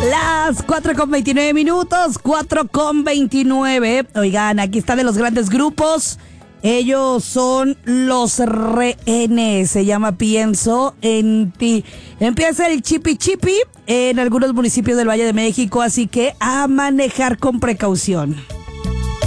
Las 4:29, 4:29. Oigan, aquí está de los grandes grupos. Ellos son Los Rehenes. Se llama Pienso en Ti. Empieza el chipi chipi en algunos municipios del Valle de México, así que a manejar con precaución.